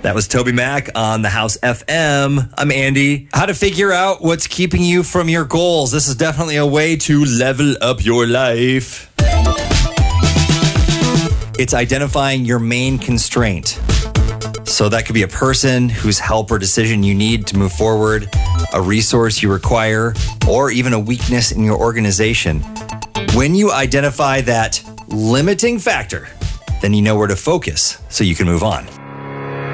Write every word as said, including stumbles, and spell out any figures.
That was Toby Mac on the House F M. I'm Andy. How to figure out what's keeping you from your goals. This is definitely a way to level up your life. It's identifying your main constraint. So that could be a person whose help or decision you need to move forward, a resource you require, or even a weakness in your organization. When you identify that limiting factor, then you know where to focus so you can move on.